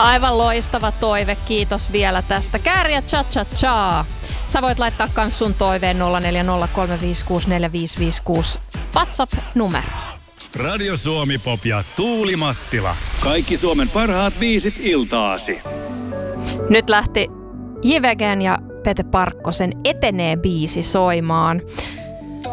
Aivan loistava toive, kiitos vielä tästä. Kääriä cha-cha-cha. Sä voit laittaa kans sun toiveen 0403564556 WhatsApp-numero. Radio Suomi Pop ja Tuuli Mattila. Kaikki Suomen parhaat biisit iltaasi. Nyt lähti JVGn ja Pete Parkkosen Etenee biisi soimaan.